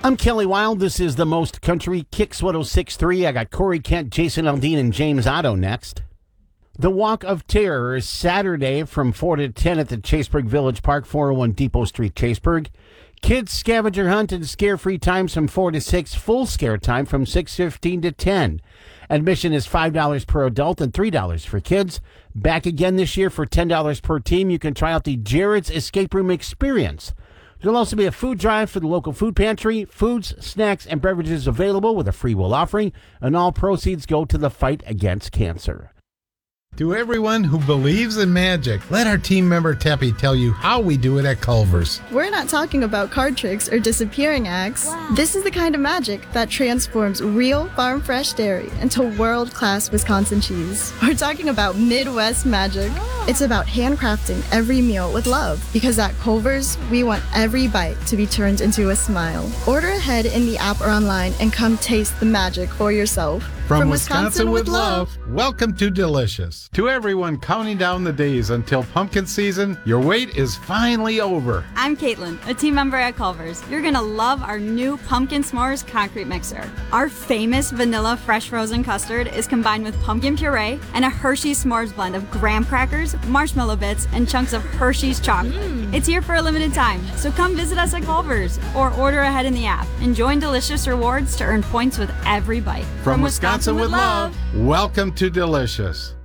I'm Kelly Wild. This is the Most Country Kicks 106.3. I got Corey Kent, Jason Aldean, and James Otto next. The Walk of Terror is Saturday from 4 to 10 at the Chaseburg Village Park, 401 Depot Street, Chaseburg. Kids scavenger hunt and scare-free times from 4 to 6. Full scare time from 6:15 to 10. Admission is $5 per adult and $3 for kids. Back again this year for $10 per team. You can try out the Jared's Escape Room Experience. There'll also be a food drive for the local food pantry. Foods, snacks, and beverages available with a free will offering, and all proceeds go to the fight against cancer. To everyone who believes in magic, let our team member Teppy tell you how we do it at Culver's. We're not talking about card tricks or disappearing acts. Wow. This is the kind of magic that transforms real farm-fresh dairy into world-class Wisconsin cheese. We're talking about Midwest magic. Oh. It's about handcrafting every meal with love, because at Culver's, we want every bite to be turned into a smile. Order ahead in the app or online and come taste the magic for yourself. From Wisconsin with love, welcome to Delicious. To everyone counting down the days until pumpkin season, your wait is finally over. I'm Caitlin, a team member at Culver's. You're going to love our new Pumpkin S'mores concrete mixer. Our famous vanilla fresh frozen custard is combined with pumpkin puree and a Hershey's S'mores blend of graham crackers, marshmallow bits, and chunks of Hershey's chocolate. It's here for a limited time, so come visit us at Culver's or order ahead in the app and join Delicious Rewards to earn points with every bite. From Wisconsin with love, welcome to Delicious.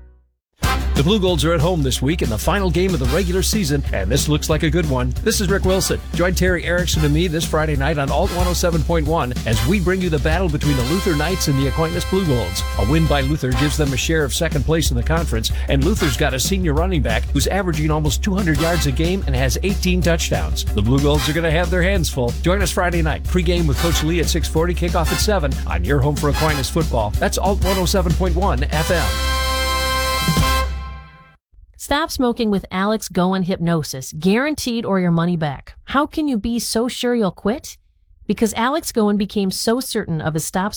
The Blue Golds are at home this week in the final game of the regular season, and this looks like a good one. This is Rick Wilson. Join Terry Erickson and me this Friday night on Alt 107.1 as we bring you the battle between the Luther Knights and the Aquinas Blue Golds. A win by Luther gives them a share of second place in the conference, and Luther's got a senior running back who's averaging almost 200 yards a game and has 18 touchdowns. The Blue Golds are going to have their hands full. Join us Friday night, pregame with Coach Lee at 6:40, kickoff at 7 on your home for Aquinas football. That's Alt 107.1 FM. Stop smoking with Alex Goen Hypnosis, guaranteed or your money back. How can you be so sure you'll quit? Because Alex Goen became so certain of his stop